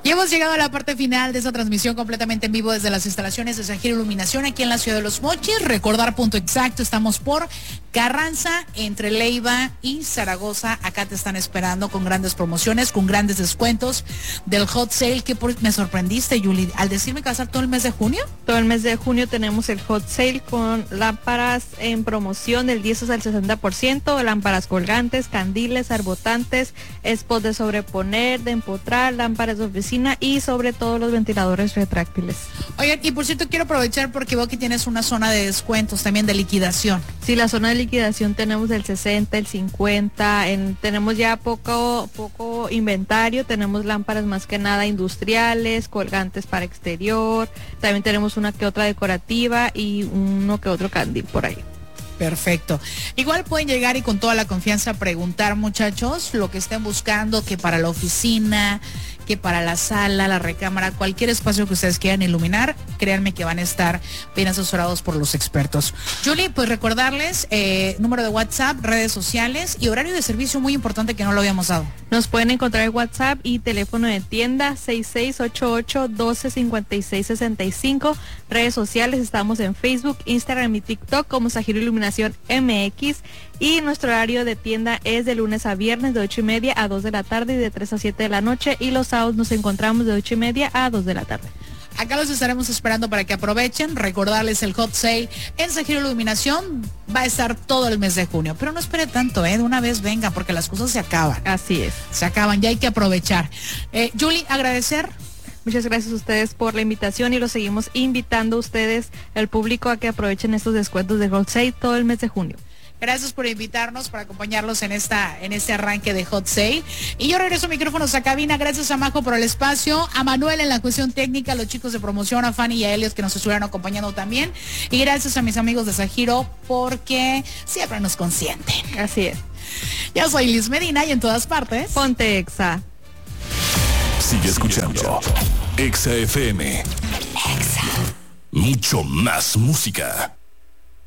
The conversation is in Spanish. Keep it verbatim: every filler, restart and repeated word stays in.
Y hemos llegado a la parte final de esta transmisión completamente en vivo desde las instalaciones de Zahiro Iluminación aquí en la ciudad de Los Mochis. Recordar punto exacto, estamos por Carranza, entre Leiva y Zaragoza. Acá te están esperando con grandes promociones, con grandes descuentos del hot sale que por... me sorprendiste, Yuli, al decirme que va a estar todo el mes de junio. Todo el mes de junio tenemos el hot sale con lámparas en promoción del diez al sesenta por ciento, lámparas colgantes, candiles, arbotantes, spots de sobreponer, de empotrar, lámparas de oficina y sobre todo los ventiladores retráctiles. Oigan, y por cierto quiero aprovechar porque veo que tienes una zona de descuentos también de liquidación. Sí, la zona de liquidación tenemos el sesenta, el cincuenta, en, tenemos ya poco, poco inventario, tenemos lámparas más que nada industriales, colgantes para exterior, también tenemos una que otra decorativa y uno que otro candil por ahí. Perfecto. Igual pueden llegar y con toda la confianza preguntar, muchachos, lo que estén buscando, que para la oficina, que para la sala, la recámara, cualquier espacio que ustedes quieran iluminar, créanme que van a estar bien asesorados por los expertos. Julie, pues recordarles eh, número de WhatsApp, redes sociales y horario de servicio muy importante que no lo habíamos dado. Nos pueden encontrar en WhatsApp y teléfono de tienda seis seis ocho ocho, doce cincuenta y seis sesenta y cinco. Redes sociales, estamos en Facebook, Instagram y TikTok como Zahiro Iluminación M X. Y nuestro horario de tienda es de lunes a viernes de ocho y media a dos de la tarde y de tres a siete de la noche. Y los sábados nos encontramos de ocho y media a dos de la tarde. Acá los estaremos esperando para que aprovechen. Recordarles el hot sale en Zahiro Iluminación. Va a estar todo el mes de junio. Pero no espere tanto, ¿eh? De una vez venga, porque las cosas se acaban. Así es. Se acaban, ya hay que aprovechar. Eh, Julie, agradecer. Muchas gracias a ustedes por la invitación y los seguimos invitando a ustedes, el público, a que aprovechen estos descuentos de hot sale todo el mes de junio. Gracias por invitarnos, por acompañarlos en esta en este arranque de Hot Sale. Y yo regreso micrófonos a cabina. Gracias a Majo por el espacio, a Manuel en la cuestión técnica, a los chicos de promoción, a Fanny y a Elios que nos estuvieron acompañando también. Y gracias a mis amigos de Zahiro porque siempre nos consienten. Así es. Yo soy Liz Medina y en todas partes. Ponte Exa. Sigue escuchando Exa F M. Exa. Mucho más música.